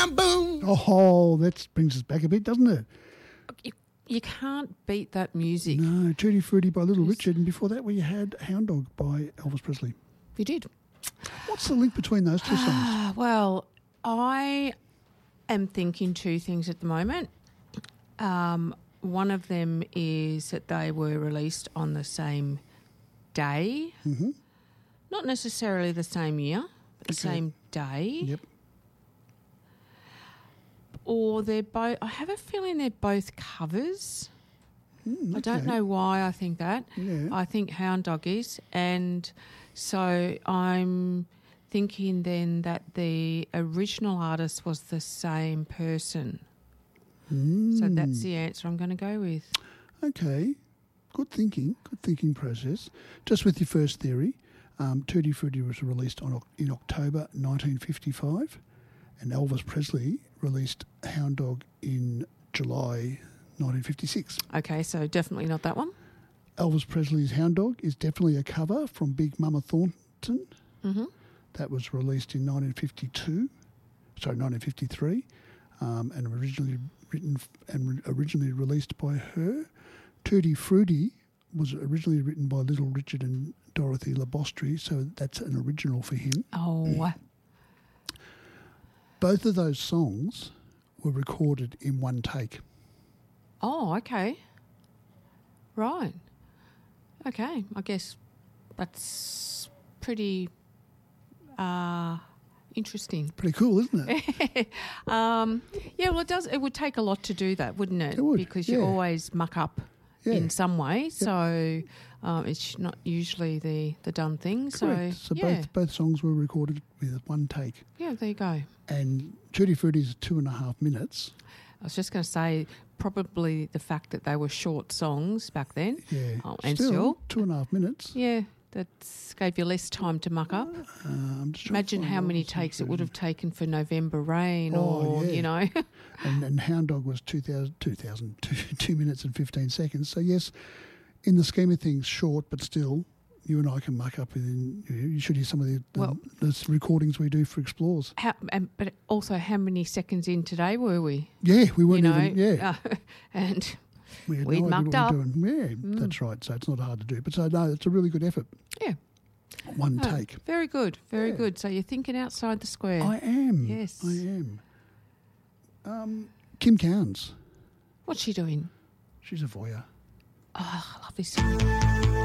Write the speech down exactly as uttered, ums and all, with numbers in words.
bam, boom. Oh, that brings us back a bit, doesn't it? You, you can't beat that music. No, Tutti Frutti by Little Richard, and before that we had Hound Dog by Elvis Presley. You did. What's the link between those two songs? Ah, well, I am thinking two things at the moment. Um, one of them is that they were released on the same day, Mm-hmm. not necessarily the same year, but the Okay. same day. Yep. Or they're both. I have a feeling they're both covers. Mm, I don't okay. know why I think that. Yeah. I think Hound Dog is, and so I'm thinking then that the original artist was the same person. Mm. So that's the answer I'm going to go with. Okay. Good thinking. Good thinking process. Just with your first theory, um, Tutti Frutti was released on Oc- in October nineteen fifty-five, and Elvis Presley released Hound Dog in July nineteen fifty-six. Okay, so definitely not that one. Elvis Presley's Hound Dog is definitely a cover from Big Mama Thornton. Mm-hmm. That was released in nineteen fifty-two, sorry, nineteen fifty-three, um, and originally written f- and re- originally released by her. Tutti Frutti was originally written by Little Richard and Dorothy Labostri, so that's an original for him. Oh, Both of those songs were recorded in one take. oh, okay. Right. Okay, I guess that's pretty uh, interesting. Pretty cool, isn't it? um, yeah, well, it does. It would take a lot to do that, wouldn't it? It would, because you yeah. always muck up Yeah. in some way. So um, it's not usually the, the done thing. Correct. So, So yeah, both both songs were recorded with one take. yeah, there you go. And Tutti Frutti is two and a half minutes. I was just going to say probably the fact that they were short songs back then. Yeah. Oh, and still, two and a half minutes. yeah, that gave you less time to muck up. Uh, I'm just trying to Imagine find how what many else takes it included. would have taken for November Rain, Oh, or yeah. you know. And, and Hound Dog was two thousand, two, thousand, two, two minutes and fifteen seconds. So, yes, in the scheme of things, short, but still, you and I can muck up within. You, know, you should hear some of the, the, Well- the recordings we do for Explores. How, and, but also, how many seconds in today were we? Yeah, we You weren't know, even. Yeah. uh, and we had we'd no idea mucked what up. we were doing. Yeah, Mm. that's right. So, it's not hard to do. But, so, no, it's a really good effort. yeah, One Oh, take. very good, very Yeah. good. So you're thinking outside the square. I am. Yes. I am. Um, Kim Carnes. What's she doing? She's a voyeur. Oh, I love this song.